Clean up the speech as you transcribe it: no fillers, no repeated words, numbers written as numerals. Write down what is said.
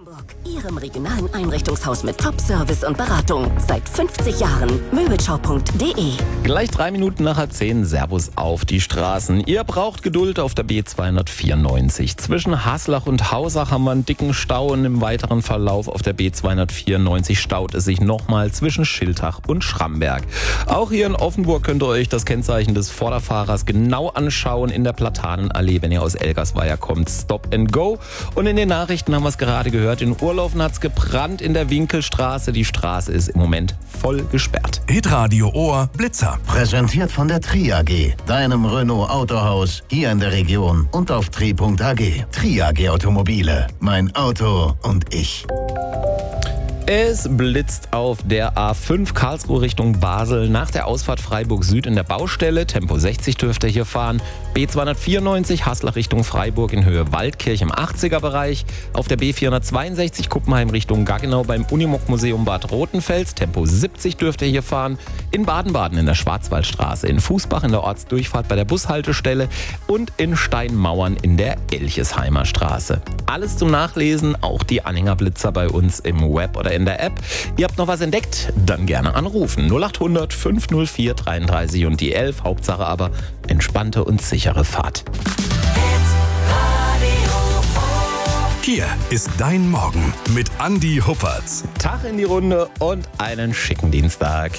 Hamburg, Ihrem regionalen Einrichtungshaus mit Top-Service und Beratung. Seit 50 Jahren. Möbelschau.de. Gleich 3 Minuten nach 10. Servus auf die Straßen. Ihr braucht Geduld auf der B294. Zwischen Haslach und Hausach haben wir einen dicken Stau und im weiteren Verlauf auf der B294 staut es sich nochmal zwischen Schiltach und Schramberg. Auch hier in Offenburg könnt ihr euch das Kennzeichen des Vorderfahrers genau anschauen in der Platanenallee, wenn ihr aus Elgersweier kommt. Stop and go. Und in den Nachrichten haben wir es gerade gehört, in Urlaufen hat es gebrannt in der Winkelstraße. Die Straße ist im Moment voll gesperrt. Hitradio Ohr Blitzer. Präsentiert von der Tri AG, deinem Renault Autohaus hier in der Region und auf tri.ag. Tri AG Automobile, mein Auto und ich. Es blitzt auf der A5 Karlsruhe Richtung Basel nach der Ausfahrt Freiburg Süd in der Baustelle. Tempo 60 dürft ihr hier fahren. B294 Haslach Richtung Freiburg in Höhe Waldkirch im 80er-Bereich. Auf der B462 Kuppenheim Richtung Gaggenau beim Unimog-Museum Bad Rotenfels. Tempo 70 dürft ihr hier fahren. In Baden-Baden in der Schwarzwaldstraße. In Fußbach in der Ortsdurchfahrt bei der Bushaltestelle. Und in Steinmauern in der Elchesheimer Straße. Alles zum Nachlesen, auch die Anhängerblitzer bei uns im Web oder in der App. Ihr habt noch was entdeckt? Dann gerne anrufen. 0800 504 33 und die 11. Hauptsache aber entspannte und sichere Fahrt. Hier ist dein Morgen mit Andi Huppertz. Tag in die Runde und einen schicken Dienstag.